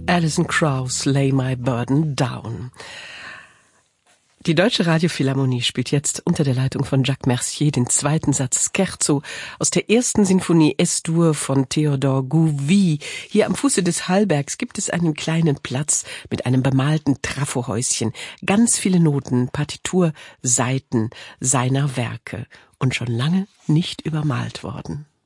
Alison Krauss, Lay My Burden Down. Die Deutsche Radiophilharmonie spielt jetzt unter der Leitung von Jacques Mercier den zweiten Satz Scherzo aus der ersten Sinfonie S-Dur von Theodor Gouvy. Hier am Fuße des Hallbergs gibt es einen kleinen Platz mit einem bemalten Trafohäuschen, ganz viele Noten, Partitur, Seiten seiner Werke und schon lange nicht übermalt worden.